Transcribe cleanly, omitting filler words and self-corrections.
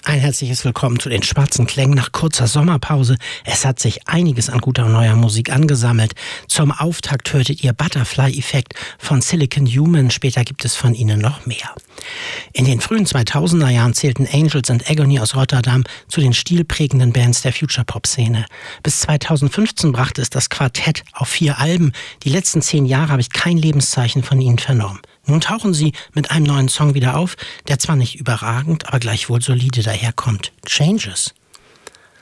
Ein herzliches Willkommen zu den Schwarzen Klängen nach kurzer Sommerpause. Es hat sich einiges an guter und neuer Musik angesammelt. Zum Auftakt hörtet ihr Butterfly-Effekt von Silicon Human. Später gibt es von ihnen noch mehr. In den frühen 2000er Jahren zählten Angels and Agony aus Rotterdam zu den stilprägenden Bands der Future-Pop-Szene. Bis 2015 brachte es das Quartett auf 4 Alben. Die letzten 10 Jahre habe ich kein Lebenszeichen von ihnen vernommen. Nun tauchen sie mit einem neuen Song wieder auf, der zwar nicht überragend, aber gleichwohl solide daherkommt. Changes.